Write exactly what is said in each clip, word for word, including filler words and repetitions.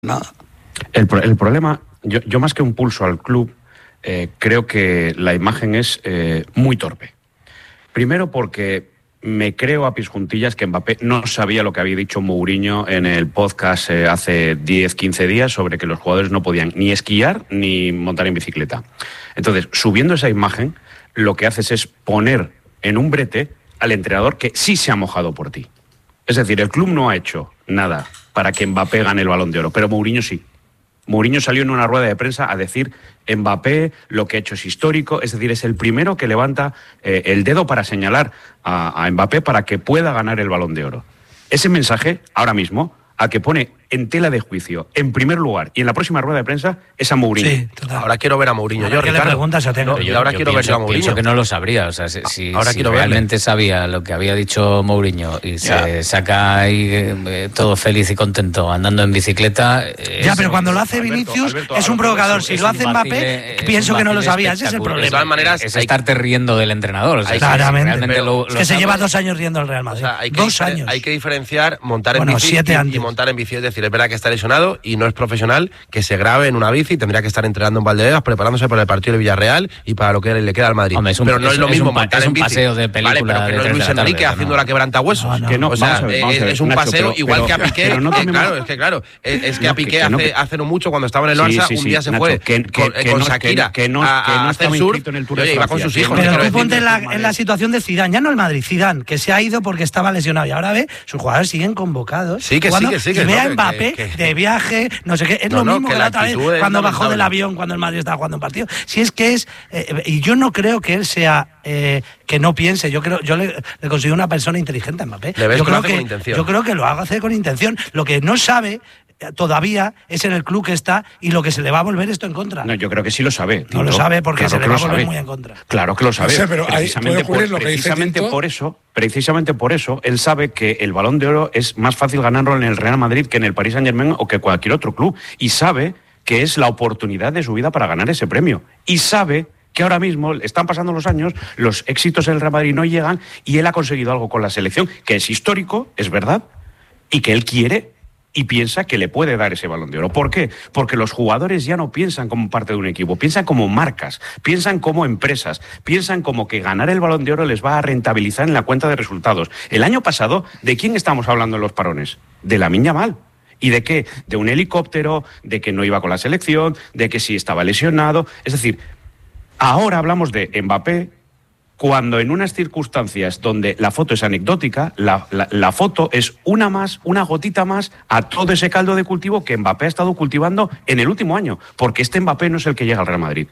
nada. El, el problema, yo, yo más que un pulso al club, eh, creo que la imagen es eh, muy torpe. Primero porque me creo a pies juntillas que Mbappé no sabía lo que había dicho Mourinho en el podcast eh, hace diez, quince días sobre que los jugadores no podían ni esquiar ni montar en bicicleta. Entonces, subiendo esa imagen, lo que haces es poner en un brete al entrenador que sí se ha mojado por ti. Es decir, el club no ha hecho nada para que Mbappé gane el Balón de Oro, pero Mourinho sí. Mourinho salió en una rueda de prensa a decir Mbappé lo que ha hecho es histórico, es decir, es el primero que levanta eh, el dedo para señalar a, a Mbappé para que pueda ganar el Balón de Oro. Ese mensaje, ahora mismo, al que pone en tela de juicio, en primer lugar, y en la próxima rueda de prensa, es a Mourinho. Sí, ahora quiero ver a Mourinho. Ahora yo, que Ricardo, le preguntas a no, yo ahora yo quiero pienso, ver a Mourinho. Pienso que no lo sabría. O sea, si, si, ahora si quiero realmente verle. sabía lo que había dicho Mourinho y Ya. se saca ahí eh, todo feliz y contento andando en bicicleta... eh, Ya, es- pero cuando lo hace Alberto, Vinicius Alberto, es un Alberto, provocador. es Si es lo un hace vacile- Mbappé, es pienso un que no lo vacile sabía. Ese es el espectacular. problema. De todas maneras, es hay- estarte riendo del entrenador. O sea, hay- si Claramente. realmente Pero- lo- Es lo que se sabe- lleva dos años riendo el Real O Madrid. sea, hay que dos difer- años. Hay que diferenciar montar Bueno, en bici siete y, antes. y montar en bici. Es decir, es verdad que está lesionado y no es profesional, que se grabe en una bici, tendría que estar entrenando en Valdebebas, preparándose para el partido de Villarreal y para lo que le queda al Madrid. Hombre, es un- pero no es, es- lo es mismo un pa- montar es en un bici. paseo de película Vale, pero que de no es tres Luis de la Enrique tarde, haciendo no. la quebrantahuesos. No, no. Que no, O sea, vamos a ver, vamos a es, ver, es un Nacho, paseo pero- igual pero- que a Piqué. pero no eh, tomemos- claro, es que claro, es, es que No, a que- Piqué que no, hace, que- hace no mucho cuando estaba en el Sí, Barça, sí, un sí, día se Nacho, fue que- que- con, que con no- Shakira que no- a, que no a estaba hacer sur. inscrito en el Tour de Oye, iba con Francia, sus que hijos. no- Pero quiero tú decir. ponte en la, en la situación de Zidane, ya no el Madrid, Zidane, que se ha ido porque estaba lesionado y ahora ve, sus jugadores siguen convocados. Sí, que sí, Cuando- que sí, y que ve no, a que- Mbappé que- de viaje, no sé qué, es No, lo no, mismo que que la la otra vez actitud es cuando bajó lamentable. del avión, cuando el Madrid estaba jugando un partido. Si es que es, eh, y yo no creo que él sea, eh, que no piense, yo creo, yo le, le considero una persona inteligente a Mbappé. Le ves yo que lo creo hace que, con intención. yo creo que lo haga hacer con intención. Lo que no sabe eh, todavía es en el club que está y lo que se le va a volver esto en contra. No, yo creo que sí lo sabe. No lo Tito. sabe porque Claro se le que va lo a volver sabe. muy en contra. Claro que lo sabe. No sé, pero ahí precisamente puede ocurrir por, lo que dice precisamente Tinto. por eso, precisamente por eso, él sabe que el Balón de Oro es más fácil ganarlo en el Real Madrid que en el Paris Saint-Germain o que cualquier otro club. Y sabe que es la oportunidad de su vida para ganar ese premio. Y sabe que ahora mismo están pasando los años, los éxitos del Real Madrid no llegan y él ha conseguido algo con la selección que es histórico, es verdad, y que él quiere y piensa que le puede dar ese Balón de Oro. ¿Por qué? Porque los jugadores ya no piensan como parte de un equipo, piensan como marcas, piensan como empresas, piensan como que ganar el Balón de Oro les va a rentabilizar en la cuenta de resultados. El año pasado, ¿de quién estamos hablando en los parones? De Lamine Yamal. ¿Y de qué? De un helicóptero, de que no iba con la selección, de que sí estaba lesionado. Es decir, ahora hablamos de Mbappé, cuando en unas circunstancias donde la foto es anecdótica, la, la, la foto es una más, una gotita más a todo ese caldo de cultivo que Mbappé ha estado cultivando en el último año, porque este Mbappé no es el que llega al Real Madrid.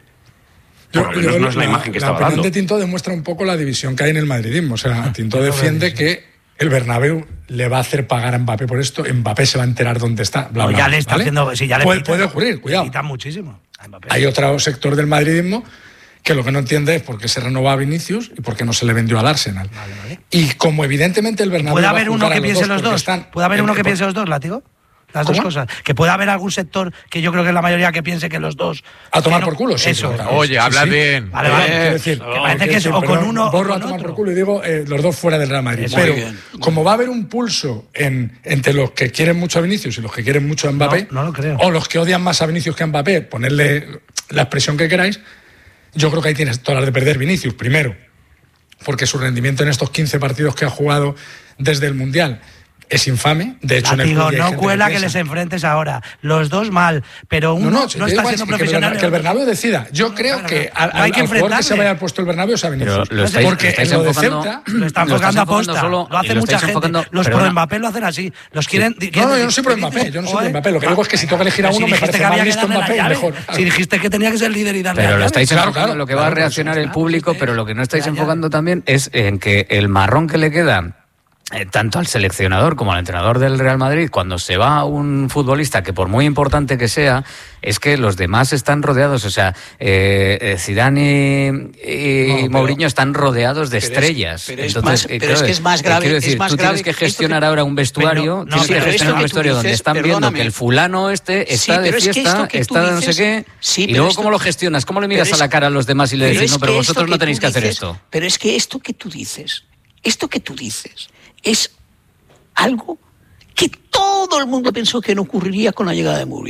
Por lo menos no es la imagen que estaba opinión dando. de Tinto demuestra un poco la división que hay en el madridismo. O sea, Tinto defiende que el Bernabéu le va a hacer pagar a Mbappé por esto, Mbappé se va a enterar dónde está. Bla, No, bla, ya bla, le está ¿vale? haciendo. Sí, ya le puede, pita, puede ocurrir, cuidado. Le pita muchísimo a Mbappé. Hay otro sector del madridismo que lo que no entiende es por qué se renovó a Vinicius y por qué no se le vendió al Arsenal. Vale, vale. Y como evidentemente el Bernabéu ¿Puede va a haber uno juzgar a que piense los porque dos? están ¿Puede haber en- uno que por- piense los dos, Látigo? Las ¿Cómo? dos cosas. Que pueda haber algún sector que yo creo que es la mayoría que piense que los dos. A tomar que no- por culo, sí. Eso. claro. Oye, Sí, hablas sí. bien. Vale, Eh, vale. quiero decir, Que quiero parece que es decir, o con perdón, uno o borro con a tomar otro. por culo y digo eh, los dos fuera del Real Madrid. Eso. Pero Muy bien. como va a haber un pulso en, entre los que quieren mucho a Vinicius y los que quieren mucho a Mbappé, No, no lo creo. o los que odian más a Vinicius que a Mbappé, ponerle la expresión que queráis, yo creo que ahí tienes todas las de perder Vinicius. Primero, porque su rendimiento en estos quince partidos que ha jugado desde el Mundial es infame. De hecho, en el Látigo, club ya hay no gente cuela que piensa- les enfrentes ahora. Los dos mal, pero uno No, no, no, si te está digo, siendo es que, profesional. que el Bernabéu decida. Yo creo claro, que claro. al, No hay al- que al jugador que se enfrentarle. vaya al puesto el Bernabéu es a Vinicius. Pero lo estáis- porque lo estáis en lo de enfocando- Ceuta... Lo están Lo enfocando a estás enfocando posta. solo- lo hace y lo mucha estáis gente. enfocando- Los perdona. pro Mbappé lo hacen así. Los quieren. No, no, yo no soy pro Mbappé, yo no soy pro Mbappé. Lo que digo es que si tengo que elegir a uno, me parece más listo Mbappé, mejor. Si dijiste que tenía que ser líder y darle Pero la lo llave. estáis Claro, enfocando claro, en lo que claro, va a por reaccionar eso, el público, pero lo que no estáis Ya, ya. enfocando también es en que el marrón que le queda eh, tanto al seleccionador como al entrenador del Real Madrid cuando se va un futbolista que por muy importante que sea, es que los demás están rodeados, o sea, eh, eh, Zidane y, y No, pero- Mourinho están rodeados de pero es- estrellas. pero es Entonces, más- eh, pero claro, es que es más eh, grave- quiero es decir, más tú grave tienes que esto que- gestionar ahora un vestuario, Pero no, tienes sí, que pero gestionar esto un que tú vestuario donde dices, están viendo perdóname. que el fulano este Sí, está de pero es que fiesta, esto que tú está de no sé dices- qué, sí, y pero luego esto- cómo lo gestionas, cómo le miras pero a la es- cara a los demás y le Pero dices, es no, pero que vosotros esto no que tenéis tú que hacer dices- esto. Pero es que esto que tú dices, esto que tú dices, es algo que todo el mundo pensó que no ocurriría con la llegada de Mourinho.